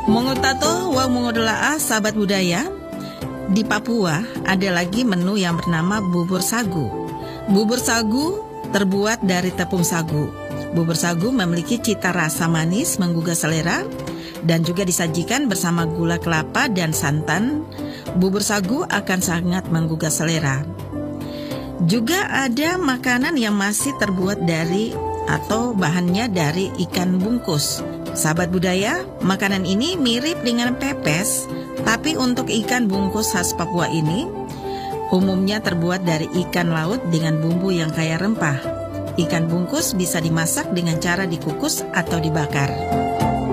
Mongotato wa mongodolaa, sahabat budaya. Di Papua ada lagi menu yang bernama bubur sagu. Bubur sagu terbuat dari tepung sagu. Bubur sagu memiliki cita rasa manis menggugah selera dan juga disajikan bersama gula kelapa dan santan. Bubur sagu akan sangat menggugah selera. Juga ada makanan yang masih terbuat dari atau bahannya dari ikan bungkus. Sahabat budaya, makanan ini mirip dengan pepes, tapi untuk ikan bungkus khas Papua ini umumnya terbuat dari ikan laut dengan bumbu yang kaya rempah. Ikan bungkus bisa dimasak dengan cara dikukus atau dibakar.